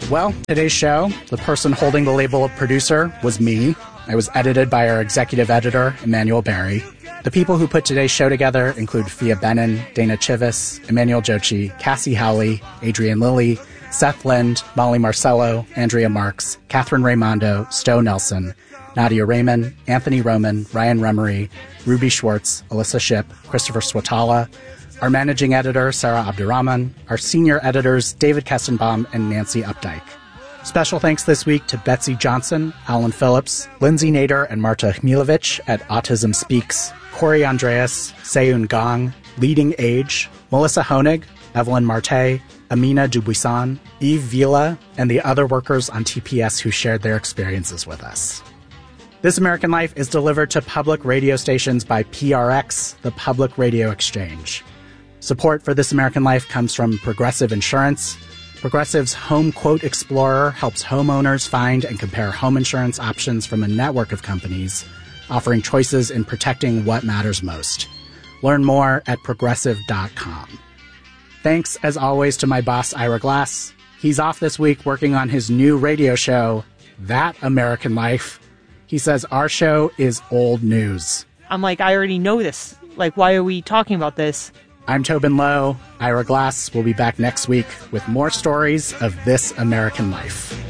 Well, today's show, the person holding the label of producer was me. I was edited by our executive editor, Emmanuel Berry. The people who put today's show together include Fia Benin, Dana Chivvis, Emmanuel Jochi, Cassie Howley, Adrian Lilly, Seth Lind, Molly Marcello, Andrea Marks, Catherine Raimondo, Stowe Nelson, Nadia Raymond, Anthony Roman, Ryan Remery, Ruby Schwartz, Alyssa Shipp, Christopher Swatala, our managing editor, Sarah Abdurrahman, our senior editors, David Kestenbaum and Nancy Updike. Special thanks this week to Betsy Johnson, Alan Phillips, Lindsay Nader and Marta Hmilovich at Autism Speaks, Corey Andreas, Seyoon Gong, Leading Age, Melissa Honig, Evelyn Marte, Amina Dubuisson, Eve Vila, and the other workers on TPS who shared their experiences with us. This American Life is delivered to public radio stations by PRX, the Public Radio Exchange. Support for This American Life comes from Progressive Insurance. Progressive's Home Quote Explorer helps homeowners find and compare home insurance options from a network of companies, offering choices in protecting what matters most. Learn more at progressive.com. Thanks, as always, to my boss, Ira Glass. He's off this week working on his new radio show, That American Life. He says our show is old news. I'm like, I already know this. Like, why are we talking about this? I'm Tobin Lowe. Ira Glass will be back next week with more stories of This American Life.